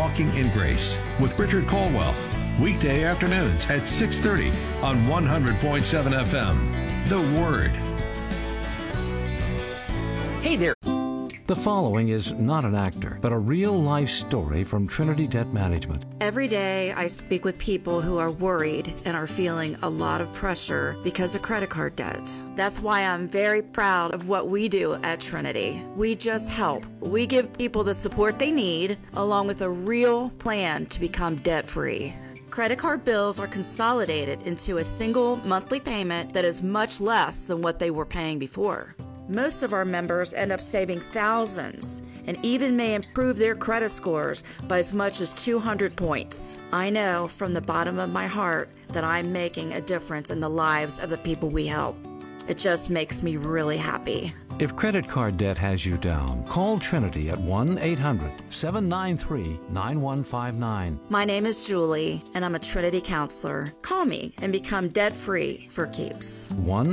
Walking in Grace with Richard Colwell. Weekday afternoons at 6:30 on 100.7 FM. The Word. Hey there. The following is not an actor, but a real-life story from Trinity Debt Management. Every day I speak with people who are worried and are feeling a lot of pressure because of credit card debt. That's why I'm very proud of what we do at Trinity. We just help. We give people the support they need, along with a real plan to become debt-free. Credit card bills are consolidated into a single monthly payment that is much less than what they were paying before. Most of our members end up saving thousands and even may improve their credit scores by as much as 200 points. I know from the bottom of my heart that I'm making a difference in the lives of the people we help. It just makes me really happy. If credit card debt has you down, call Trinity at 1-800-793-9159. My name is Julie, and I'm a Trinity counselor. Call me and become debt-free for keeps.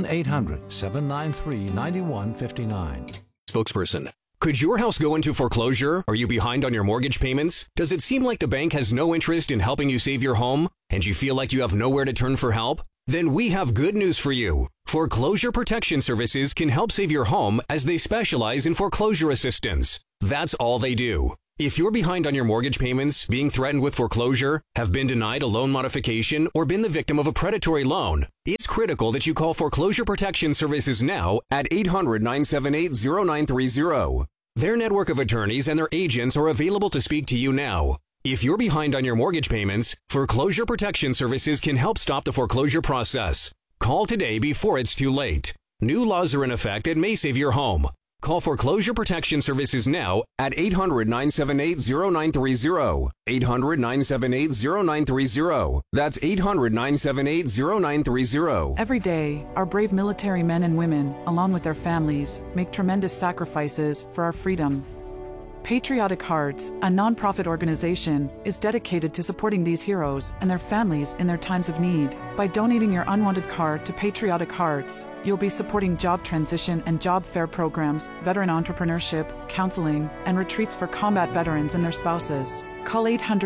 1-800-793-9159. Spokesperson. Could your house go into foreclosure? Are you behind on your mortgage payments? Does it seem like the bank has no interest in helping you save your home? And you feel like you have nowhere to turn for help? Then we have good news for you. Foreclosure Protection Services can help save your home as they specialize in foreclosure assistance. That's all they do. If you're behind on your mortgage payments, being threatened with foreclosure, have been denied a loan modification, or been the victim of a predatory loan, it's critical that you call Foreclosure Protection Services now at 800-978-0930. Their network of attorneys and their agents are available to speak to you now. If you're behind on your mortgage payments, Foreclosure Protection Services can help stop the foreclosure process. Call today before it's too late. New laws are in effect that may save your home. Call Foreclosure Protection Services now at 800-978-0930. 800-978-0930. That's 800-978-0930. Every day, our brave military men and women, along with their families, make tremendous sacrifices for our freedom. Patriotic Hearts, a nonprofit organization, is dedicated to supporting these heroes and their families in their times of need. By donating your unwanted card to Patriotic Hearts, you'll be supporting job transition and job fair programs, veteran entrepreneurship, counseling, and retreats for combat veterans and their spouses. Call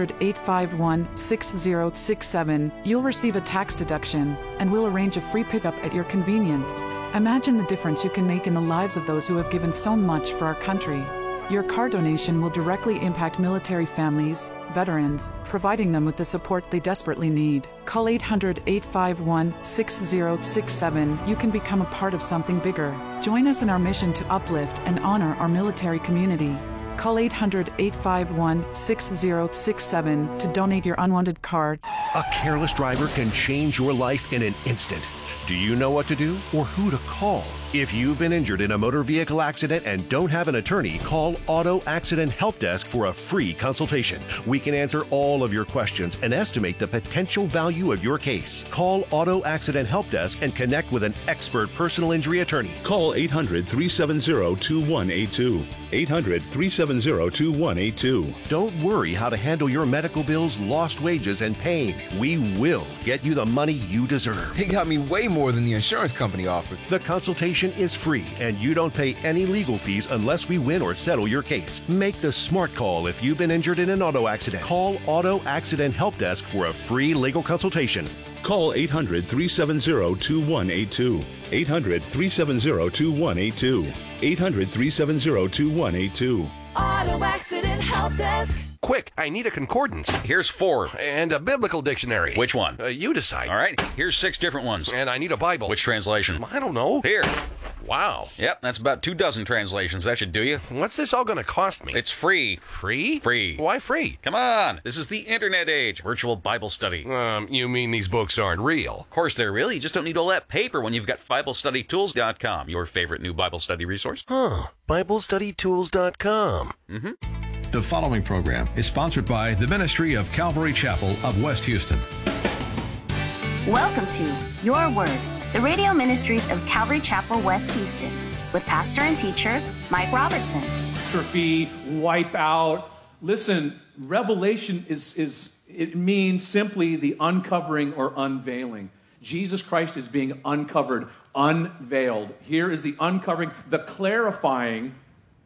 800-851-6067. You'll receive a tax deduction, and we'll arrange a free pickup at your convenience. Imagine the difference you can make in the lives of those who have given so much for our country. Your car donation will directly impact military families, veterans, providing them with the support they desperately need. Call 800-851-6067. You can become a part of something bigger. Join us in our mission to uplift and honor our military community. Call 800-851-6067 to donate your unwanted card. A careless driver can change your life in an instant. Do you know what to do or who to call? If you've been injured in a motor vehicle accident and don't have an attorney, call Auto Accident Help Desk for a free consultation. We can answer all of your questions and estimate the potential value of your case. Call Auto Accident Help Desk and connect with an expert personal injury attorney. Call 800-370-2182. 800-370-2182. Don't worry how to handle your medical bills, lost wages, and pain. We will get you the money you deserve. They got me way more than the insurance company offered. The consultation is free, and you don't pay any legal fees unless we win or settle your case. Make the smart call if you've been injured in an auto accident. Call Auto Accident Help Desk for a free legal consultation. Call 800-370-2182. 800-370-2182. 800-370-2182. Auto Accident Help Desk. Quick, I need a concordance. Here's 4. And a biblical dictionary. Which one? You decide. All right, here's 6 different ones. And I need a Bible. Which translation? I don't know. Here. Wow. Yep, that's about 24 translations. That should do you. What's this all going to cost me? It's free. Free? Free. Why free? Come on. This is the internet age. Virtual Bible study. You mean these books aren't real? Of course they're real. You just don't need all that paper when you've got BibleStudyTools.com, your favorite new Bible study resource. BibleStudyTools.com. Mm-hmm. The following program is sponsored by the Ministry of Calvary Chapel of West Houston. Welcome to Your Word, the radio ministries of Calvary Chapel, West Houston, with pastor and teacher Mike Robertson. Atrophy, wipe out. Listen, revelation it means simply the uncovering or unveiling. Jesus Christ is being uncovered, unveiled. Here is the uncovering, the clarifying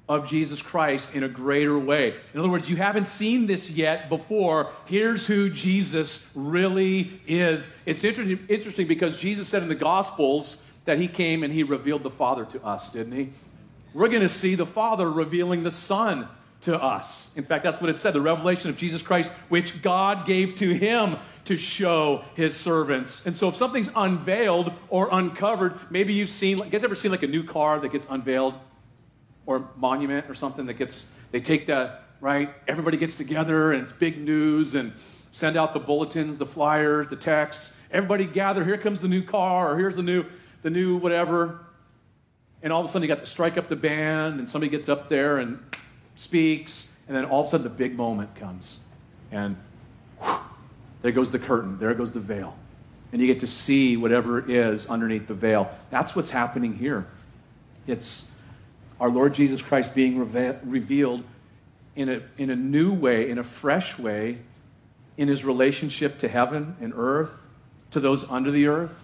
of Jesus Christ in a greater way. In other words, you haven't seen this yet before. Here's who Jesus really is. It's interesting because Jesus said in the Gospels that he came and he revealed the Father to us, didn't he? We're going to see the Father revealing the Son to us. In fact, that's what it said, the revelation of Jesus Christ, which God gave to him to show his servants. And so if something's unveiled or uncovered, maybe you've seen, you guys ever seen like a new car that gets unveiled? Or a monument or something that they take that, right? Everybody gets together and it's big news and send out the bulletins, the flyers, the texts. Everybody gather, here comes the new car, or here's the new whatever. And all of a sudden you got to strike up the band and somebody gets up there and speaks, and then all of a sudden the big moment comes. And whew, there goes the curtain, there goes the veil. And you get to see whatever it is underneath the veil. That's what's happening here. It's our Lord Jesus Christ being revealed in a new way, in a fresh way, in his relationship to heaven and earth, to those under the earth,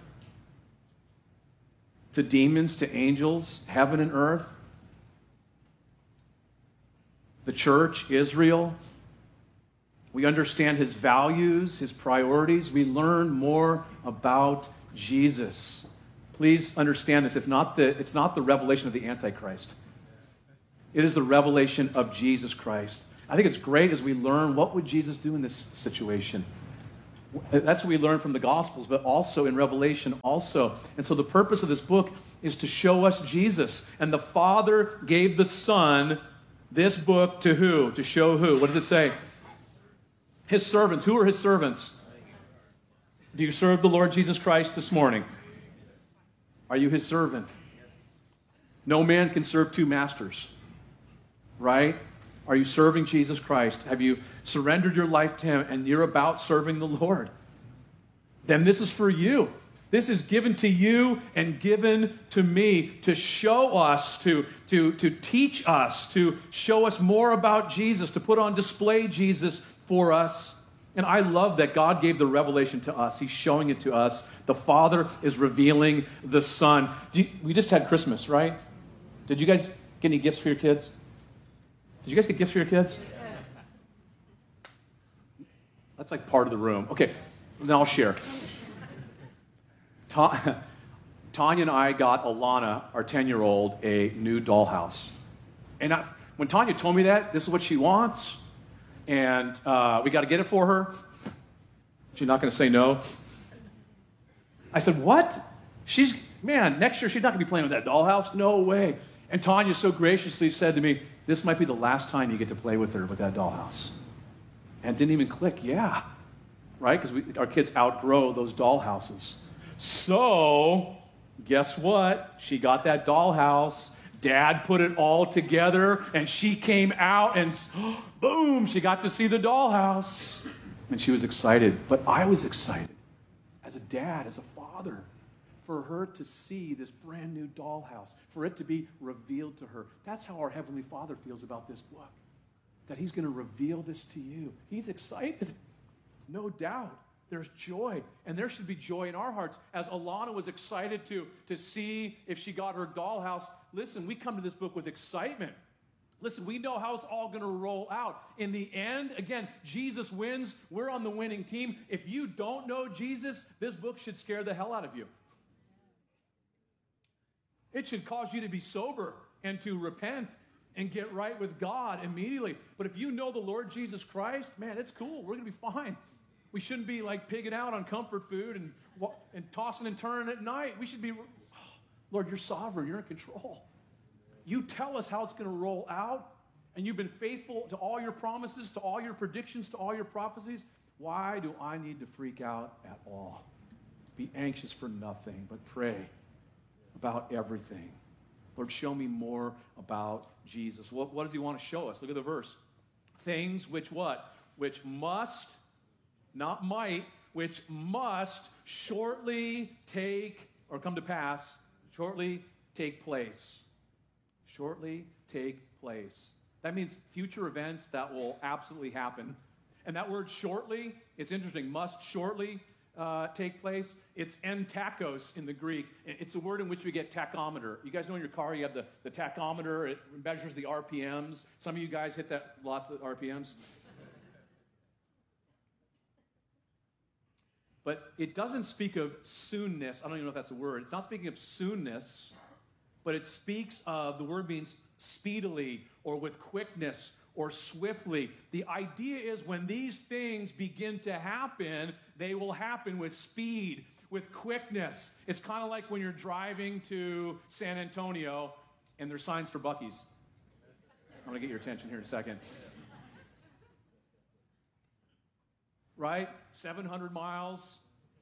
to demons, to angels, heaven and earth, the church, Israel. We understand his values, his priorities. We learn more about Jesus. Please understand this. It's not the revelation of the Antichrist. It is the revelation of Jesus Christ. I think it's great as we learn what would Jesus do in this situation. That's what we learn from the Gospels, but also in Revelation also. And so the purpose of this book is to show us Jesus. And the Father gave the Son this book to who? To show who? What does it say? His servants. Who are his servants? Do you serve the Lord Jesus Christ this morning? Are you his servant? No man can serve two masters. Right? Are you serving Jesus Christ? Have you surrendered your life to him and you're about serving the Lord? Then this is for you. This is given to you and given to me to show us, to teach us, to show us more about Jesus, to put on display Jesus for us. And I love that God gave the revelation to us. He's showing it to us. The Father is revealing the Son. We just had Christmas, right? Did you guys get any gifts for your kids? Did you guys get gifts for your kids? That's like part of the room. Okay, then I'll share. Tanya and I got Alana, our 10-year-old, a new dollhouse. And when Tanya told me that, this is what she wants, and we got to get it for her. She's not going to say no. I said, what? Next year she's not going to be playing with that dollhouse? No way. And Tanya so graciously said to me, this might be the last time you get to play with her with that dollhouse. And it didn't even click, yeah. Right? Because our kids outgrow those dollhouses. So, guess what? She got that dollhouse. Dad put it all together, and she came out, and boom, she got to see the dollhouse. And she was excited. But I was excited as a dad, as a father, for her to see this brand new dollhouse, for it to be revealed to her. That's how our Heavenly Father feels about this book, that he's going to reveal this to you. He's excited, no doubt. There's joy, and there should be joy in our hearts. As Alana was excited to see if she got her dollhouse, listen, we come to this book with excitement. Listen, we know how it's all going to roll out. In the end, again, Jesus wins. We're on the winning team. If you don't know Jesus, this book should scare the hell out of you. It should cause you to be sober and to repent and get right with God immediately. But if you know the Lord Jesus Christ, man, it's cool. We're going to be fine. We shouldn't be like pigging out on comfort food and tossing and turning at night. We should be, Lord, you're sovereign. You're in control. You tell us how it's going to roll out, and you've been faithful to all your promises, to all your predictions, to all your prophecies. Why do I need to freak out at all? Be anxious for nothing, but pray about everything. Lord, show me more about Jesus. What does he want to show us? Look at the verse. Things which what? Which must, not might, which must shortly take, or come to pass, shortly take place. Shortly take place. That means future events that will absolutely happen. And that word shortly, it's interesting. Must shortly, take place? It's entakos in the Greek. It's a word in which we get tachometer. You guys know in your car you have the tachometer. It measures the RPMs. Some of you guys hit that lots of RPMs. But it doesn't speak of soonness. I don't even know if that's a word. It's not speaking of soonness, but it speaks of, the word means speedily or with quickness or swiftly. The idea is when these things begin to happen, they will happen with speed, with quickness. It's kind of like when you're driving to San Antonio and there's signs for Buc-ee's. I'm going to get your attention here in a second. Right? 700 miles.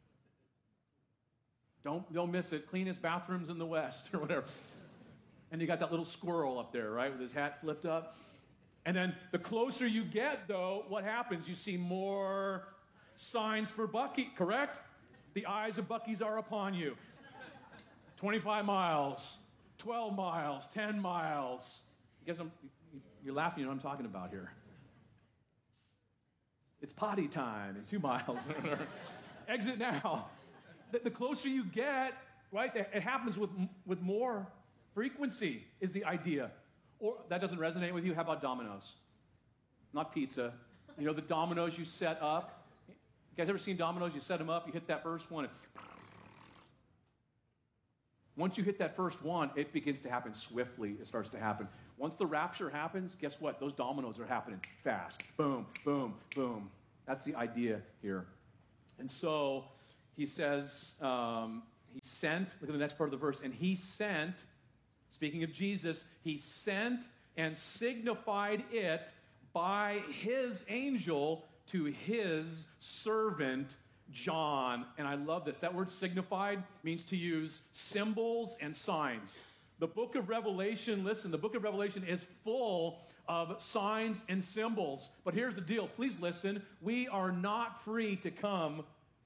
Don't miss it. Cleanest bathrooms in the West or whatever. And you got that little squirrel up there, right, with his hat flipped up. And then the closer you get, though, what happens? You see more signs for Buc-ee, correct? The eyes of Buc-ee's are upon you. 25 miles, 12 miles, 10 miles. You guys, you're laughing, you know what I'm talking about here. It's potty time in 2 miles. Exit now. The closer you get, right, it happens with more frequency is the idea. Or that doesn't resonate with you? How about dominoes? Not pizza. You know the dominoes you set up? You guys ever seen dominoes? You set them up, you hit that first one. Once you hit that first one, it begins to happen swiftly. It starts to happen. Once the rapture happens, guess what? Those dominoes are happening fast. Boom, boom, boom. That's the idea here. And so he says, he sent, look at the next part of the verse, and he sent, speaking of Jesus, he sent and signified it by his angel to his servant John. And I love this. That word signified means to use symbols and signs. The book of Revelation, listen, the book of Revelation is full of signs and symbols. But here's the deal. Please listen. We are not free to come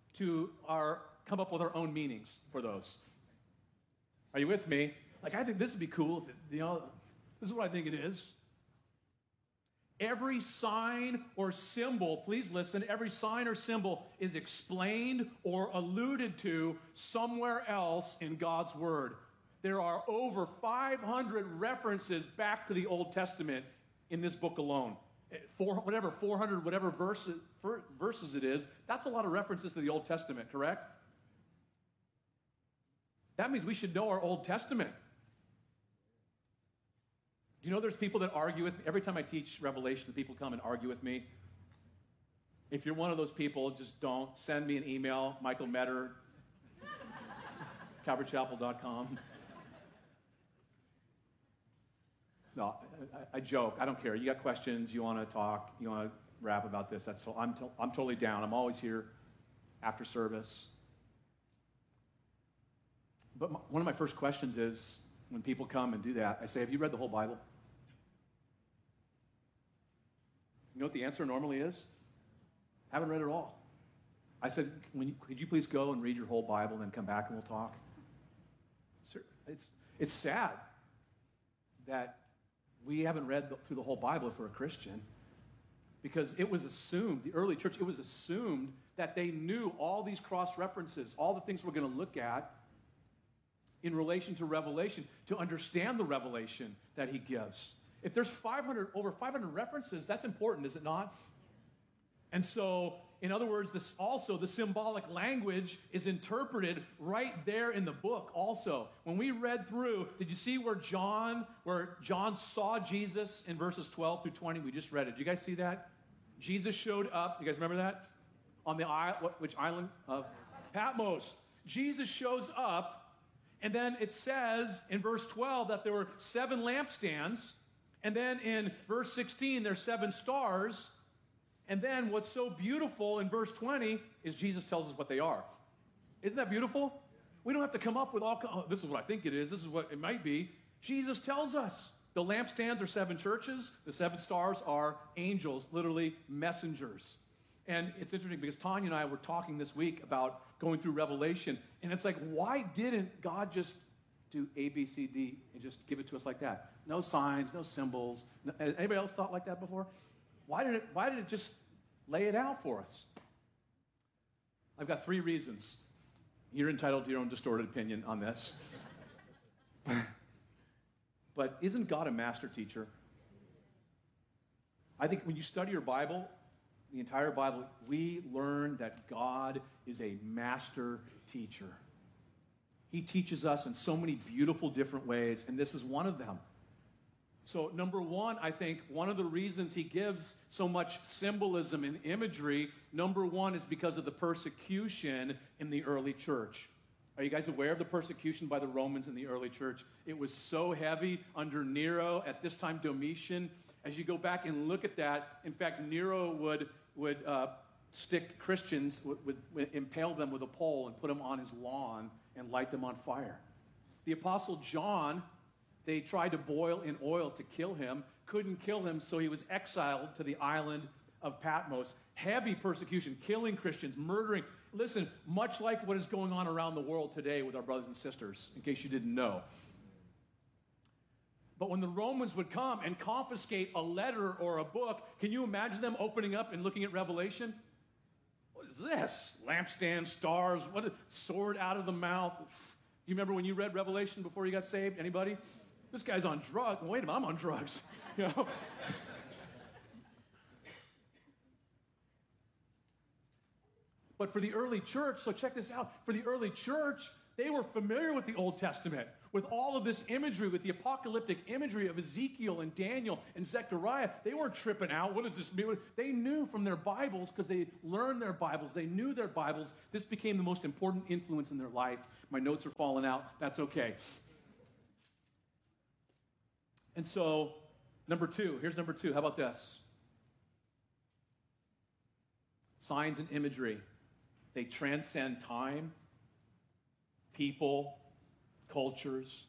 up with our own meanings for those. Are you with me? Like, I think this would be cool if this is what I think it is. Every sign or symbol, please listen, every sign or symbol is explained or alluded to somewhere else in God's Word. There are over 500 references back to the Old Testament in this book alone. 400 verses it is, that's a lot of references to the Old Testament, correct? That means we should know our Old Testament. Do you know there's people that argue with me? Every time I teach Revelation, people come and argue with me. If you're one of those people, just don't. Send me an email, Michael Metter, calvarychapel.com. No, I joke. I don't care. You got questions, you want to talk, you want to rap about this. I'm totally down. I'm always here after service. But one of my first questions is, when people come and do that, I say, have you read the whole Bible? You know what the answer normally is? Haven't read it all. I said, could you please go and read your whole Bible and then come back and we'll talk? It's sad that we haven't read through the whole Bible for a Christian, because it was assumed, the early church, it was assumed that they knew all these cross-references, all the things we're going to look at in relation to Revelation, to understand the revelation that he gives. If there's over 500 references, that's important, is it not? And so, in other words, the symbolic language is interpreted right there in the book also. When we read through, did you see where John saw Jesus in verses 12 through 20? We just read it. Did you guys see that? Jesus showed up. You guys remember that? On the island, which island? Of Patmos. Jesus shows up. And then it says in verse 12 that there were 7 lampstands. And then in verse 16, there's 7 stars. And then what's so beautiful in verse 20 is Jesus tells us what they are. Isn't that beautiful? We don't have to come up with this is what I think it is. This is what it might be. Jesus tells us. The lampstands are 7 churches. The 7 stars are angels, literally messengers. And it's interesting because Tanya and I were talking this week about going through Revelation, and it's like, why didn't God just do A, B, C, D, and just give it to us like that? No signs, no symbols. Anybody else thought like that before? Why did it just lay it out for us? I've got 3 reasons. You're entitled to your own distorted opinion on this. But isn't God a master teacher? I think when you study your Bible, the entire Bible, we learn that God is a master teacher. He teaches us in so many beautiful different ways, and this is one of them. So, number one, I think one of the reasons he gives so much symbolism and imagery, number one, is because of the persecution in the early church. Are you guys aware of the persecution by the Romans in the early church? It was so heavy under Nero, at this time Domitian. As you go back and look at that, in fact, Nero would stick Christians, would impale them with a pole and put them on his lawn and light them on fire. The Apostle John, they tried to boil in oil to kill him, couldn't kill him, so he was exiled to the island of Patmos. Heavy persecution, killing Christians, murdering. Listen, much like what is going on around the world today with our brothers and sisters, in case you didn't know. But when the Romans would come and confiscate a letter or a book, can you imagine them opening up and looking at Revelation? What is this? Lampstand, stars, what a sword out of the mouth. Do you remember when you read Revelation before you got saved? Anybody? This guy's on drugs. Wait a minute, I'm on drugs. You know? But for the early church, so check this out. For the early church, they were familiar with the Old Testament, with all of this imagery, with the apocalyptic imagery of Ezekiel and Daniel and Zechariah. They weren't tripping out. What does this mean? They knew from their Bibles, because they learned their Bibles, they knew their Bibles. This became the most important influence in their life. My notes are falling out. That's okay. And so, number 2. Here's number 2. How about this? Signs and imagery. They transcend time, people, cultures.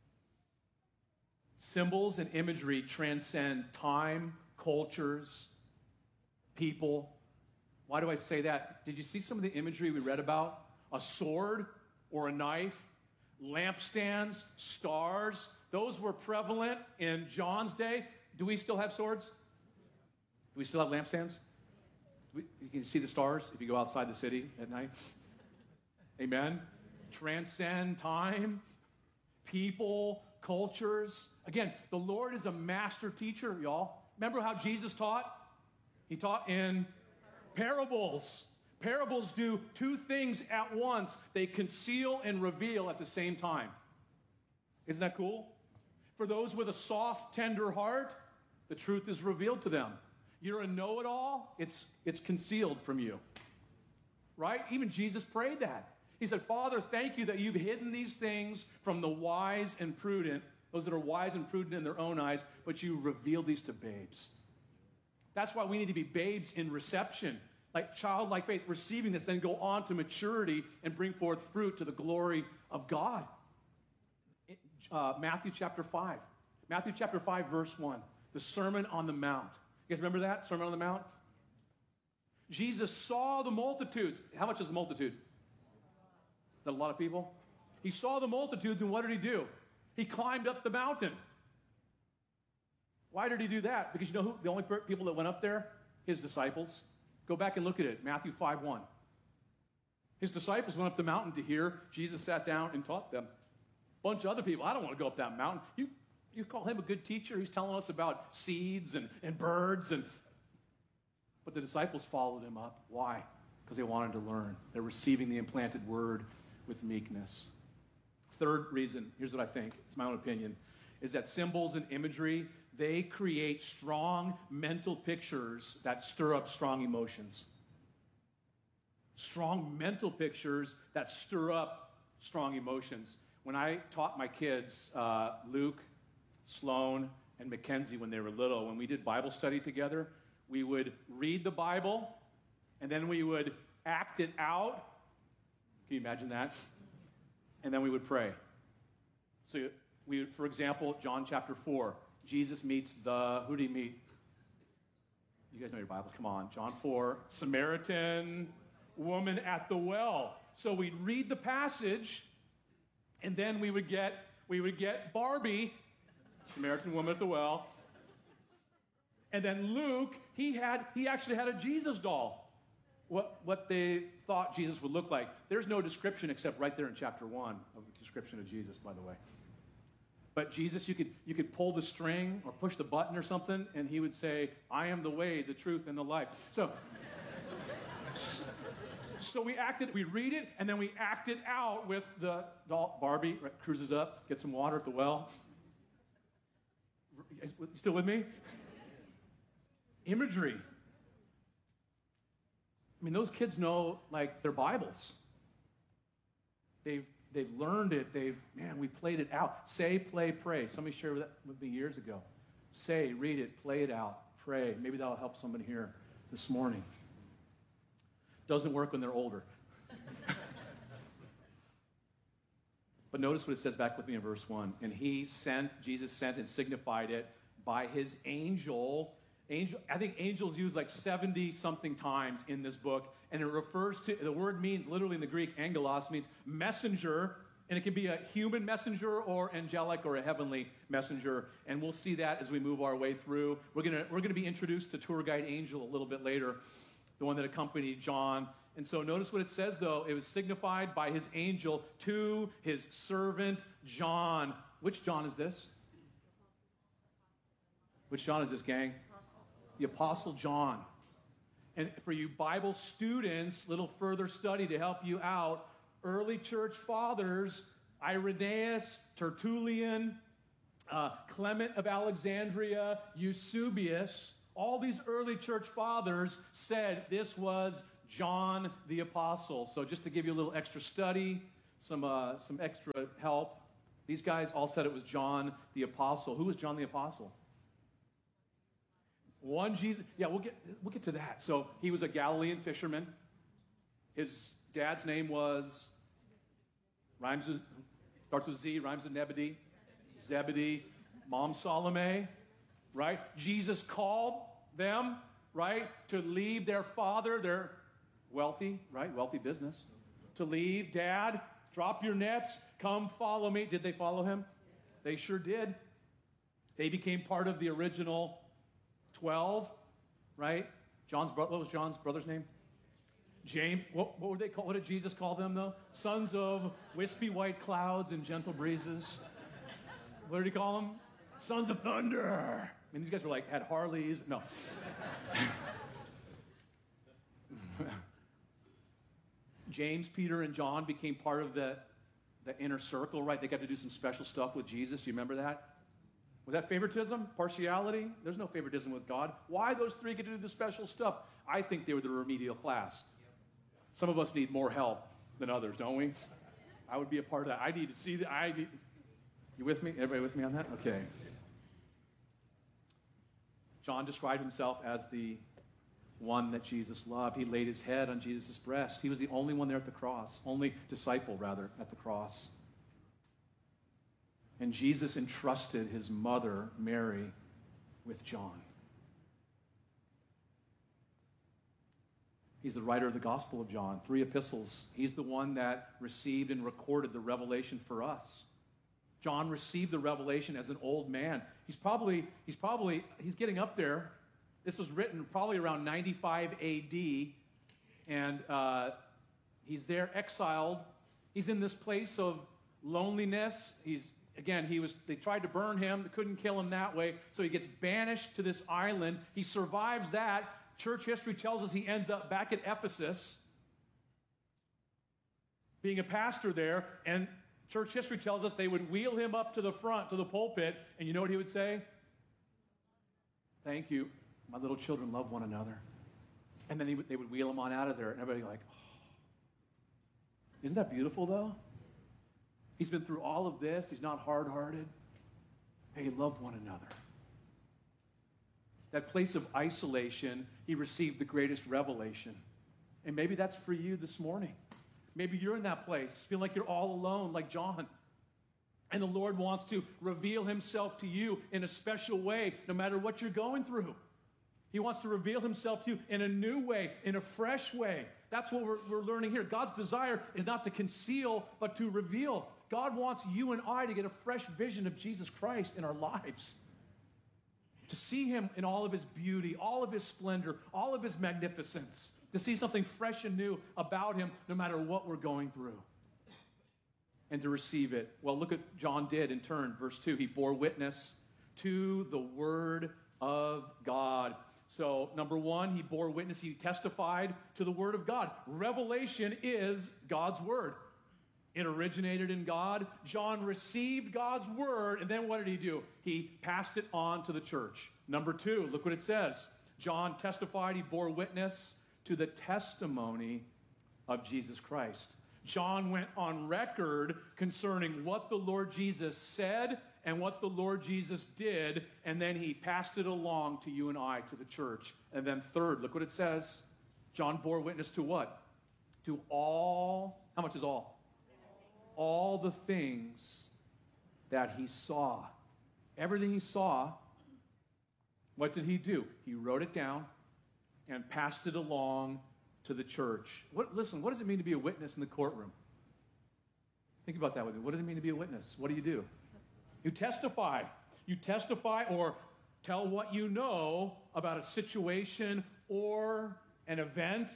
Symbols and imagery transcend time, cultures, people. Why do I say that? Did you see some of the imagery we read about? A sword or a knife, lampstands, stars. Those were prevalent in John's day. Do we still have swords? Do we still have lampstands? You can see the stars if you go outside the city at night. Amen. Transcend time, people, cultures. Again, the Lord is a master teacher, y'all. Remember how Jesus taught? He taught in parables. Parables do 2 things at once. They conceal and reveal at the same time. Isn't that cool? For those with a soft, tender heart, the truth is revealed to them. You're a know-it-all, it's concealed from you. Right? Even Jesus prayed that. He said, Father, thank you that you've hidden these things from the wise and prudent, those that are wise and prudent in their own eyes, but you revealed these to babes. That's why we need to be babes in reception, like childlike faith, receiving this, then go on to maturity and bring forth fruit to the glory of God. Matthew chapter 5. Matthew chapter 5, verse 1. The Sermon on the Mount. You guys remember that? Sermon on the Mount? Jesus saw the multitudes. How much is the multitude? Is that a lot of people? He saw the multitudes, and what did he do? He climbed up the mountain. Why did he do that? Because you know who? The only people that went up there? His disciples. Go back and look at it. Matthew 5:1. His disciples went up the mountain to hear. Jesus sat down and taught them. A bunch of other people. I don't want to go up that mountain. You call him a good teacher? He's telling us about seeds and birds. But the disciples followed him up. Why? Because they wanted to learn. They're receiving the implanted word with meekness. Third reason, here's what I think, it's my own opinion, is that symbols and imagery, they create strong mental pictures that stir up strong emotions. Strong mental pictures that stir up strong emotions. When I taught my kids, Luke, Sloan, and Mackenzie, when they were little, when we did Bible study together, we would read the Bible, and then we would act it out. Can you imagine that? And then we would pray. So we would, for example, John chapter 4, Jesus meets who did he meet? You guys know your Bible, come on. John 4, Samaritan woman at the well. So we'd read the passage, and then we would get Barbie, Samaritan woman at the well. And then Luke, he actually had a Jesus doll. what they thought Jesus would look like. There's no description except right there in chapter 1 of the description of Jesus, by the way. But Jesus, you could pull the string or push the button or something, and he would say, I am the way, the truth, and the life. So we read it, and then we act it out with the doll. Barbie cruises up, gets some water at the well. You still with me? Imagery. I mean, those kids know, like, their Bibles. They've learned it. We played it out. Say, play, pray. Somebody shared that with me years ago. Say, read it, play it out, pray. Maybe that'll help somebody here this morning. Doesn't work when they're older. But notice what it says back with me in verse 1. And Jesus sent and signified it by his angel. I think angels used like 70-something times in this book, and it refers to, the word means, literally in the Greek, angelos, means messenger, and it can be a human messenger or angelic or a heavenly messenger, and we'll see that as we move our way through. We're gonna be introduced to tour guide Angel a little bit later, the one that accompanied John. And so notice what it says, though. It was signified by his angel to his servant John. Which John is this? Which John is this, gang? The Apostle John. And for you Bible students, little further study to help you out, early church fathers, Irenaeus, Tertullian, Clement of Alexandria, Eusebius, all these early church fathers said this was John the Apostle. So just to give you a little extra study, some extra help, these guys all said it was John the Apostle. Who was John the Apostle? One Jesus. Yeah, we'll get to that. So he was a Galilean fisherman. His dad's name was starts with Z, rhymes with Zebedee, Mom Salome, right? Jesus called them, right, to leave their father, their wealthy business, to leave. Dad, drop your nets, come follow me. Did they follow him? They sure did. They became part of the original 12, right? What was John's brother's name? James. What were they called? What did Jesus call them, though? Sons of wispy white clouds and gentle breezes. What did he call them? Sons of thunder. I mean, these guys were had Harleys. No. James, Peter, and John became part of the inner circle, right? They got to do some special stuff with Jesus. Do you remember that? Was that favoritism? Partiality? There's no favoritism with God. Why those three get to do the special stuff? I think they were the remedial class. Some of us need more help than others, don't we? I would be a part of that. I need to see that. You with me? Everybody with me on that? Okay. John described himself as the one that Jesus loved. He laid his head on Jesus' breast. He was the only one there at the cross, only disciple, rather, at the cross. And Jesus entrusted his mother, Mary, with John. He's the writer of the Gospel of John, 3 epistles. He's the one that received and recorded the revelation for us. John received the revelation as an old man. He's getting up there. This was written probably around 95 AD, and he's there exiled. He's in this place of loneliness. They tried to burn him. They couldn't kill him that way. So he gets banished to this island. He survives that. Church history tells us he ends up back at Ephesus, being a pastor there. And church history tells us they would wheel him up to the front, to the pulpit. And you know what he would say? Thank you. My little children love one another. And then they would wheel him on out of there. And everybody isn't that beautiful, though? He's been through all of this. He's not hard-hearted. Hey, love one another. That place of isolation, he received the greatest revelation. And maybe that's for you this morning. Maybe you're in that place, feeling like you're all alone, like John. And the Lord wants to reveal himself to you in a special way, no matter what you're going through. He wants to reveal himself to you in a new way, in a fresh way. That's what we're learning here. God's desire is not to conceal, but to reveal. God wants you and I to get a fresh vision of Jesus Christ in our lives. To see him in all of his beauty, all of his splendor, all of his magnificence. to see something fresh and new about him no matter what we're going through, and to receive it. Well, look what John did in turn. Verse 2, he bore witness to the Word of God. So, number one, he bore witness. He testified to the Word of God. Revelation is God's Word. It originated in God. John received God's Word, and then what did he do? He passed it on to the church. Number two, look what it says. John testified, he bore witness to the testimony of Jesus Christ. John went on record concerning what the Lord Jesus said and what the Lord Jesus did, and then he passed it along to you and I, to the church. And then third, look what it says. John bore witness to what? To all, how much is all? All the things that he saw. Everything he saw, what did he do? He wrote it down and passed it along to the church. Listen, what does it mean to be a witness in the courtroom? Think about that with me. What does it mean to be a witness? What do? You testify. You testify or tell what you know about a situation or an event.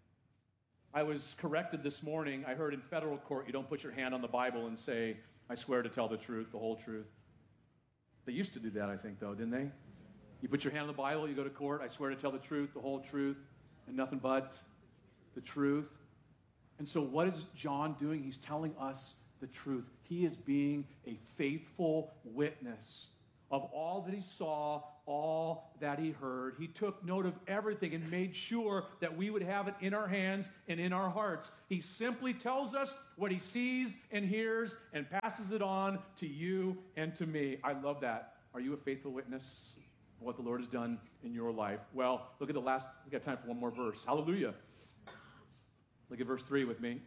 I was corrected this morning. I heard in federal court you don't put your hand on the Bible and say, I swear to tell the truth, the whole truth. They used to do that, I think, though, didn't they? You put your hand on the Bible, you go to court, I swear to tell the truth, the whole truth, and nothing but the truth. And so what is John doing? He's telling us the truth. He is being a faithful witness of all that he saw, all that he heard. He took note of everything and made sure that we would have it in our hands and in our hearts. He simply tells us what he sees and hears and passes it on to you and to me. I love that. Are you a faithful witness of what the Lord has done in your life? Well, look at the last, we got time for one more verse. Hallelujah. Look at verse 3 with me.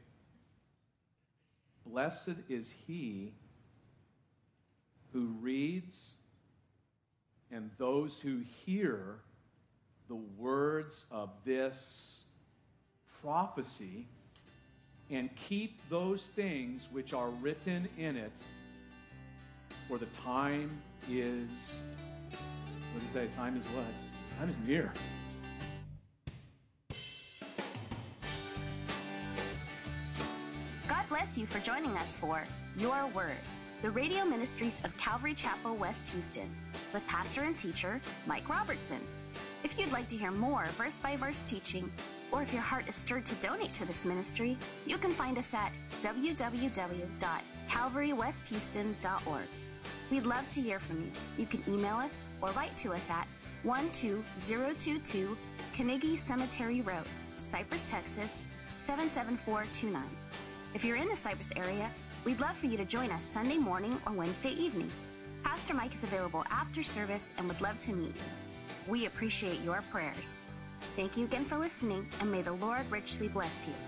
Blessed is he who reads and those who hear the words of this prophecy and keep those things which are written in it, for the time is, what does it say? Time is what? Time is near. God bless you for joining us for Your Word, the radio ministries of Calvary Chapel, West Houston, with pastor and teacher Mike Robertson. If you'd like to hear more verse-by-verse teaching, or if your heart is stirred to donate to this ministry, you can find us at www.calvarywesthouston.org. We'd love to hear from you. You can email us or write to us at 12022 Carnegie Cemetery Road, Cypress, Texas, 77429. If you're in the Cypress area, we'd love for you to join us Sunday morning or Wednesday evening. Pastor Mike is available after service and would love to meet you. We appreciate your prayers. Thank you again for listening, and may the Lord richly bless you.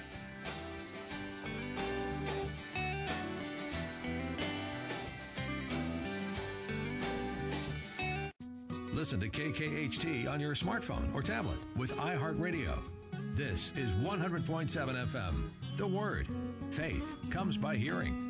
Listen to KKHT on your smartphone or tablet with iHeartRadio. This is 100.7 FM. The Word. Faith comes by hearing.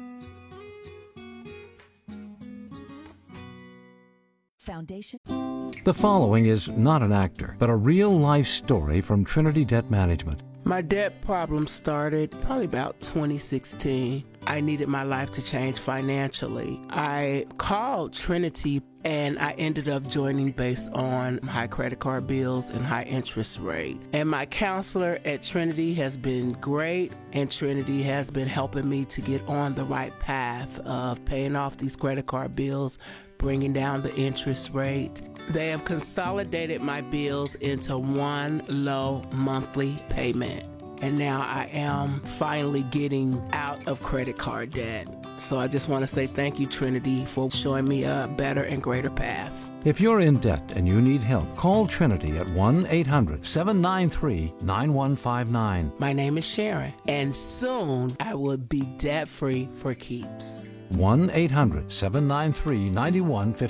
Foundation. The following is not an actor, but a real-life story from Trinity Debt Management. My debt problem started probably about 2016. I needed my life to change financially. I called Trinity and I ended up joining based on high credit card bills and high interest rate. And my counselor at Trinity has been great, and Trinity has been helping me to get on the right path of paying off these credit card bills, bringing down the interest rate. They have consolidated my bills into one low monthly payment. And now I am finally getting out of credit card debt. So I just want to say thank you, Trinity, for showing me a better and greater path. If you're in debt and you need help, call Trinity at 1-800-793-9159. My name is Sharon, and soon I will be debt-free for keeps.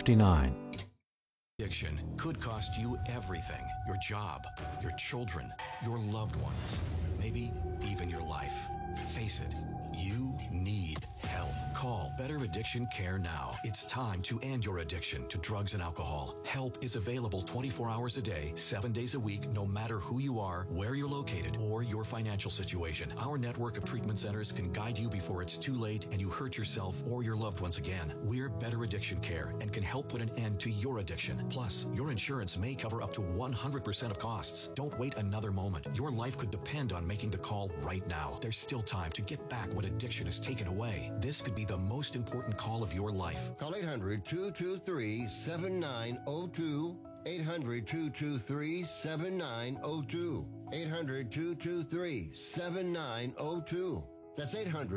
1-800-793-9159. Addiction could cost you everything: your job, your children, your loved ones, maybe even your life. Face it, you need help. Call Better Addiction Care now. It's time to end your addiction to drugs and alcohol. Help is available 24 hours a day, 7 days a week, no matter who you are, where you're located, or your financial situation. Our network of treatment centers can guide you before it's too late and you hurt yourself or your loved ones again. We're Better Addiction Care and can help put an end to your addiction. Plus, your insurance may cover up to 100% of costs. Don't wait another moment. Your life could depend on making the call right now. There's still time to get back what addiction has taken away. This could be the most important call of your life. Call 800-223-7902. 800-223-7902. 800-223-7902. That's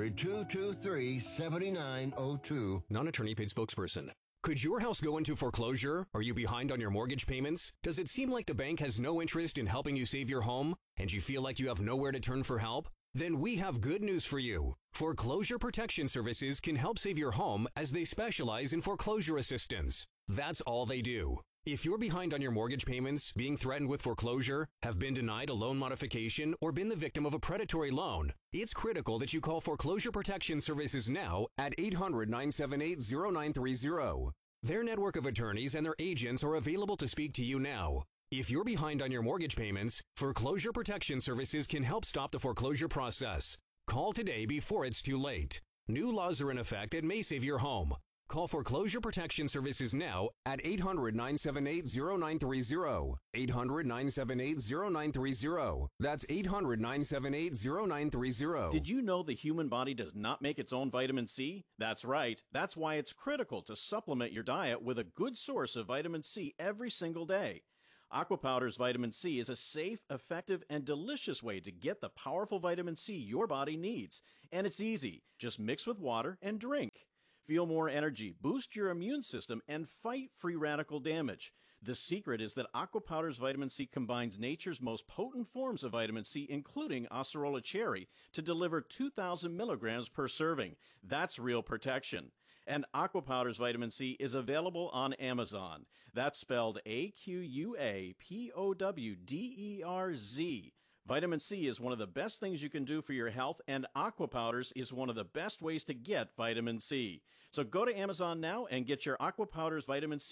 800-223-7902. Non-attorney paid spokesperson. Could your house go into foreclosure? Are you behind on your mortgage payments? Does it seem like the bank has no interest in helping you save your home? And you feel like you have nowhere to turn for help? Then we have good news for you. Foreclosure Protection Services can help save your home as they specialize in foreclosure assistance. That's all they do. If you're behind on your mortgage payments, being threatened with foreclosure, have been denied a loan modification, or been the victim of a predatory loan, it's critical that you call Foreclosure Protection Services now at 800-978-0930. Their network of attorneys and their agents are available to speak to you now. If you're behind on your mortgage payments, Foreclosure Protection Services can help stop the foreclosure process. Call today before it's too late. New laws are in effect that may save your home. Call Foreclosure Protection Services now at 800-978-0930. 800-978-0930. That's 800-978-0930. Did you know the human body does not make its own vitamin C? That's right. That's why it's critical to supplement your diet with a good source of vitamin C every single day. Aqua Powder's vitamin C is a safe, effective, and delicious way to get the powerful vitamin C your body needs. And it's easy. Just mix with water and drink. Feel more energy, boost your immune system, and fight free radical damage. The secret is that Aqua Powder's vitamin C combines nature's most potent forms of vitamin C, including Acerola cherry, to deliver 2,000 milligrams per serving. That's real protection. And Aqua Powder's vitamin C is available on Amazon. That's spelled AQUAPOWDERZ. Vitamin C is one of the best things you can do for your health, and Aqua Powders is one of the best ways to get vitamin C. So go to Amazon now and get your Aqua Powders vitamin C